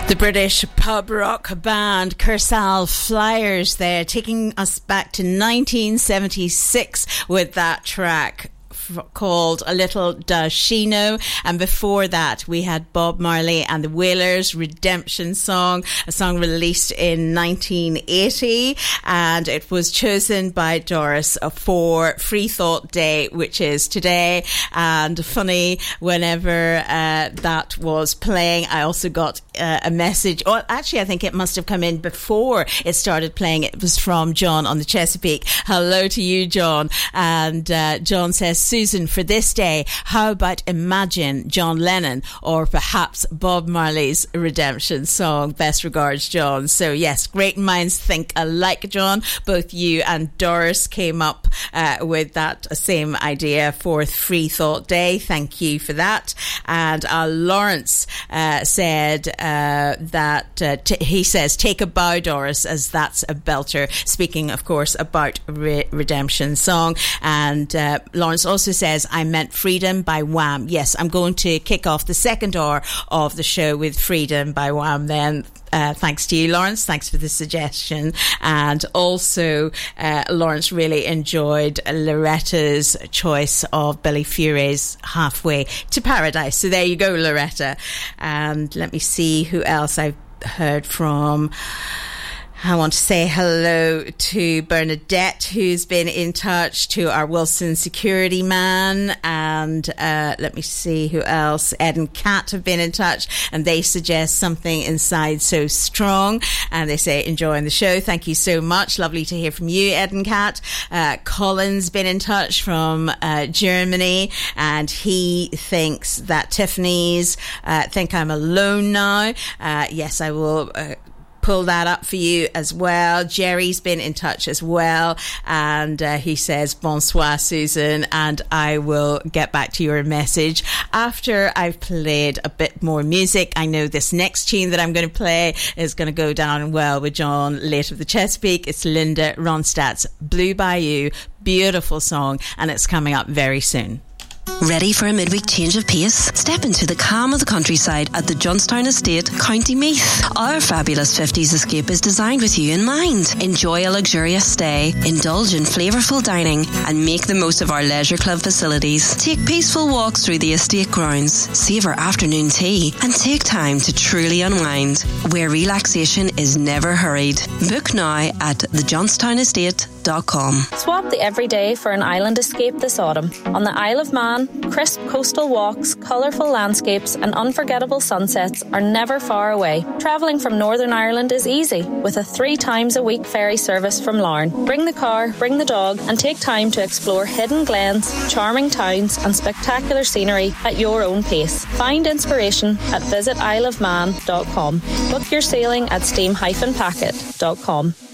The British pub rock band Kursaal Flyers there, taking us back to 1976 with that track called A Little Does She Know. And before that we had Bob Marley and the Wailers, Redemption Song, a song released in 1980, and it was chosen by Doris for Free Thought Day, which is today. And funny, whenever that was playing, I also got a message, or actually I think it must have come in before it started playing. It was from John on the Chesapeake. Hello to you, John. And John says, Susan, for this day, how about Imagine, John Lennon, or perhaps Bob Marley's Redemption Song? Best regards, John. So yes, great minds think alike, John. Both you and Doris came up with that same idea for Free Thought Day. Thank you for that. And Lawrence said that he says, take a bow, Doris, as that's a belter. Speaking, of course, about Redemption Song. And Lawrence also says, I meant Freedom by Wham. Yes, I'm going to kick off the second hour of the show with Freedom by Wham then. Thanks to you, Lawrence. Thanks for the suggestion. And also, Lawrence really enjoyed Loretta's choice of Billy Furey's Halfway to Paradise. So there you go, Loretta. And let me see who else I've heard from. I want to say hello to Bernadette, who's been in touch, to our Wilson security man, and let me see who else. Ed and Kat have been in touch, and they suggest Something Inside So Strong, and they say, enjoying the show. Thank you so much. Lovely to hear from you, Ed and Kat. Colin's been in touch from Germany, and he thinks that Tiffany's Think I'm Alone Now. Yes, I will pull that up for you as well. Jerry's been in touch as well, and he says, bonsoir, Susan, and I will get back to your message after I've played a bit more music. I know this next tune that I'm going to play is going to go down well with John late of the Chesapeake. It's Linda Ronstadt's Blue Bayou. Beautiful song, and it's coming up very soon. Ready for a midweek change of pace? Step into the calm of the countryside at the Johnstown Estate, County Meath. Our fabulous 50s escape is designed with you in mind. Enjoy a luxurious stay, indulge in flavourful dining, and make the most of our leisure club facilities. Take peaceful walks through the estate grounds, savour afternoon tea, and take time to truly unwind, where relaxation is never hurried. Book now at thejohnston.com. Swap the everyday for an island escape this autumn. On the Isle of Man, crisp coastal walks, colourful landscapes and unforgettable sunsets are never far away. Travelling from Northern Ireland is easy with a 3 times a week ferry service from Larne. Bring the car, bring the dog and take time to explore hidden glens, charming towns and spectacular scenery at your own pace. Find inspiration at visitisleofman.com. Book your sailing at steam-packet.com.